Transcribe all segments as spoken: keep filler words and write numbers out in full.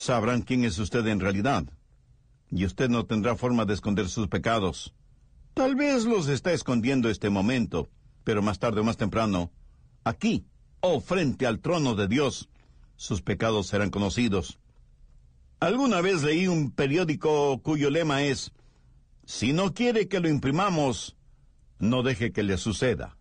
sabrán quién es usted en realidad, y usted no tendrá forma de esconder sus pecados. Tal vez los está escondiendo este momento, pero más tarde o más temprano, aquí, o frente al trono de Dios, sus pecados serán conocidos. Alguna vez leí un periódico cuyo lema es: si no quiere que lo imprimamos, no deje que le suceda.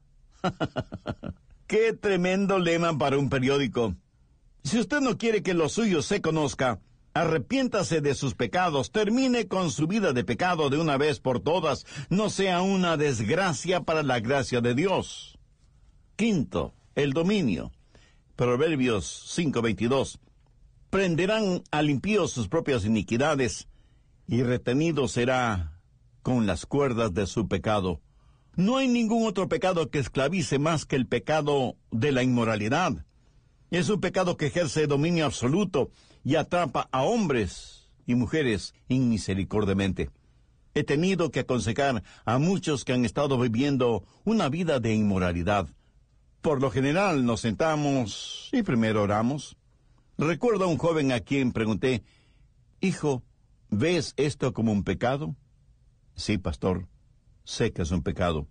¡Qué tremendo lema para un periódico! Si usted no quiere que lo suyo se conozca, arrepiéntase de sus pecados, termine con su vida de pecado de una vez por todas, no sea una desgracia para la gracia de Dios. Quinto, el dominio. Proverbios cinco veintidós. Prenderán al impío sus propias iniquidades, y retenido será con las cuerdas de su pecado. No hay ningún otro pecado que esclavice más que el pecado de la inmoralidad. Es un pecado que ejerce dominio absoluto y atrapa a hombres y mujeres inmisericordiamente. He tenido que aconsejar a muchos que han estado viviendo una vida de inmoralidad. Por lo general nos sentamos y primero oramos. Recuerdo a un joven a quien pregunté: hijo, ¿ves esto como un pecado? Sí, pastor, sé que es un pecado.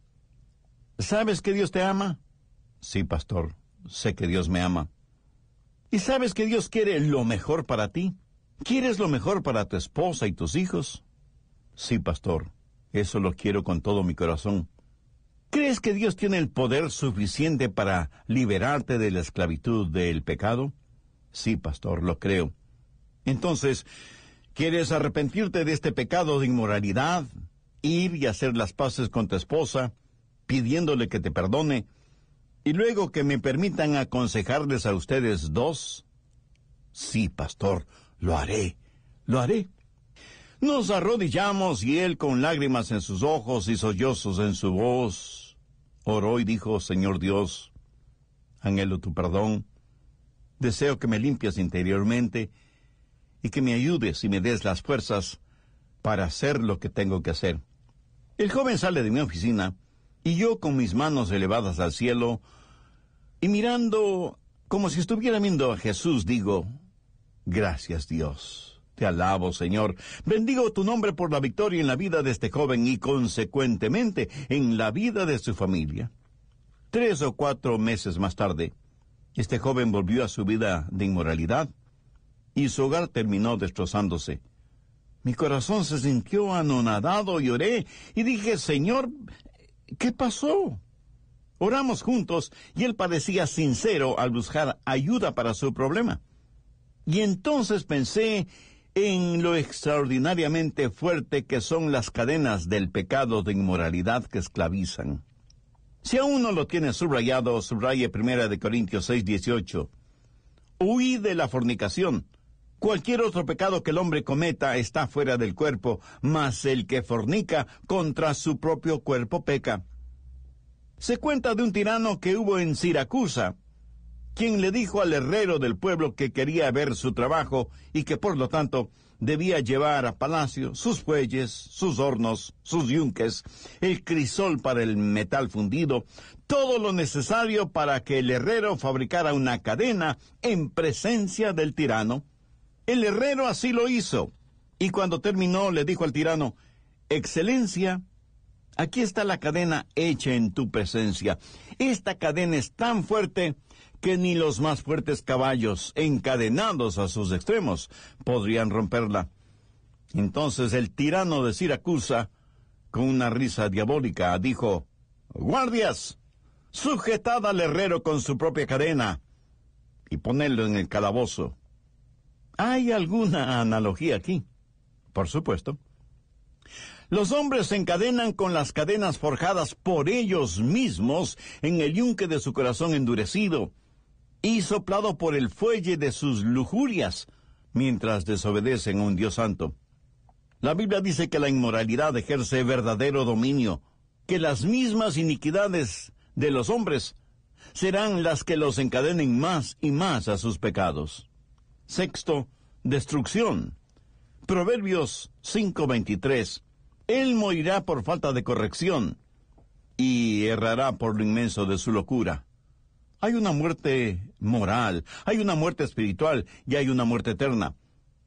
¿Sabes que Dios te ama? Sí, pastor, sé que Dios me ama. ¿Y sabes que Dios quiere lo mejor para ti? ¿Quieres lo mejor para tu esposa y tus hijos? Sí, pastor, eso lo quiero con todo mi corazón. ¿Crees que Dios tiene el poder suficiente para liberarte de la esclavitud del pecado? Sí, pastor, lo creo. Entonces, ¿quieres arrepentirte de este pecado de inmoralidad? Ir y hacer las paces con tu esposa, pidiéndole que te perdone, y luego que me permitan aconsejarles a ustedes dos. Sí, pastor, lo haré, lo haré. Nos arrodillamos y él, con lágrimas en sus ojos y sollozos en su voz, oró y dijo: Señor Dios, anhelo tu perdón, deseo que me limpies interiormente y que me ayudes y me des las fuerzas para hacer lo que tengo que hacer. El joven sale de mi oficina y yo, con mis manos elevadas al cielo y mirando como si estuviera viendo a Jesús, digo: gracias, Dios. Te alabo, Señor. Bendigo tu nombre por la victoria en la vida de este joven y, consecuentemente, en la vida de su familia. Tres o cuatro meses más tarde, este joven volvió a su vida de inmoralidad y su hogar terminó destrozándose. Mi corazón se sintió anonadado y oré y dije: Señor, ¿qué pasó? Oramos juntos y él parecía sincero al buscar ayuda para su problema. Y entonces pensé en lo extraordinariamente fuerte que son las cadenas del pecado de inmoralidad que esclavizan. Si aún no lo tienes subrayado, subraye Primera de Corintios seis dieciocho. Huid de la fornicación. Cualquier otro pecado que el hombre cometa está fuera del cuerpo, mas el que fornica contra su propio cuerpo peca. Se cuenta de un tirano que hubo en Siracusa, quien le dijo al herrero del pueblo que quería ver su trabajo y que por lo tanto debía llevar a palacio sus fuelles, sus hornos, sus yunques, el crisol para el metal fundido, todo lo necesario para que el herrero fabricara una cadena en presencia del tirano. El herrero así lo hizo, y cuando terminó le dijo al tirano: Excelencia, aquí está la cadena hecha en tu presencia. Esta cadena es tan fuerte que ni los más fuertes caballos, encadenados a sus extremos, podrían romperla. Entonces el tirano de Siracusa, con una risa diabólica, dijo: Guardias, sujetad al herrero con su propia cadena y ponedlo en el calabozo. ¿Hay alguna analogía aquí? Por supuesto. Los hombres se encadenan con las cadenas forjadas por ellos mismos en el yunque de su corazón endurecido y soplado por el fuelle de sus lujurias, mientras desobedecen a un Dios santo. La Biblia dice que la inmoralidad ejerce verdadero dominio, que las mismas iniquidades de los hombres serán las que los encadenen más y más a sus pecados. Sexto, destrucción. Proverbios cinco veintitrés. Él morirá por falta de corrección y errará por lo inmenso de su locura. Hay una muerte moral, hay una muerte espiritual y hay una muerte eterna.